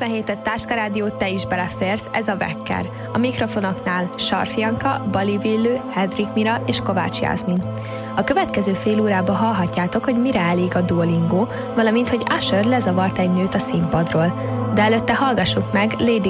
97-et Táskarádió, te is beleférsz, ez a Vekker. A mikrofonoknál Sarf Janka, Bali Villő, Hedrik Mira és Kovács Jászmin. A következő fél órában hallhatjátok, hogy mire elég a Duolingo, valamint hogy Usher lezavart egy nőt a színpadról. De előtte hallgassuk meg Lady